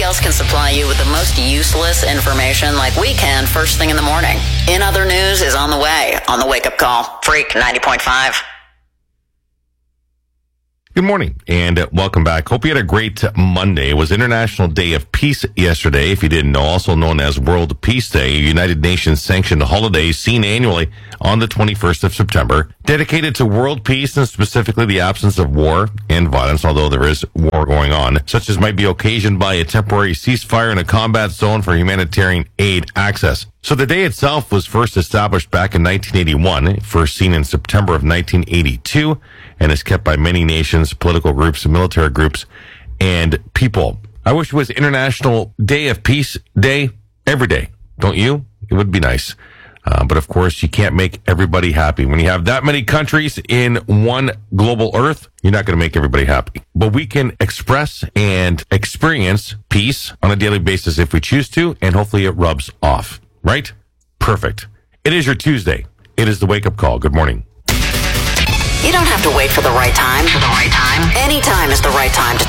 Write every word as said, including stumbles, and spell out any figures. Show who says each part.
Speaker 1: else can supply you with the most useless information like we can first thing in the morning. In Other News is on the way on the Wake Up Call. Freak ninety point five.
Speaker 2: Good morning and uh, welcome back. Hope you had a great Monday. It was International Day of Peace yesterday, if you didn't know, also known as World Peace Day, a United Nations sanctioned holiday seen annually on the twenty-first of September, dedicated to world peace and specifically the absence of war and violence, although there is war going on, such as might be occasioned by a temporary ceasefire in a combat zone for humanitarian aid access. So the day itself was first established back in nineteen eighty-one, first seen in September of nineteen eighty-two, and is kept by many nations, political groups, military groups, and people. I wish it was International Day of Peace Day every day. Don't you? It would be nice. Uh, but of course, you can't make everybody happy. When you have that many countries in one global earth, you're not going to make everybody happy. But we can express and experience peace on a daily basis if we choose to, and hopefully it rubs off. Right? Perfect. It is your Tuesday. It is the Wake Up Call. Good morning.
Speaker 1: You don't have to wait for the right time. For the right time. Any time is the right time to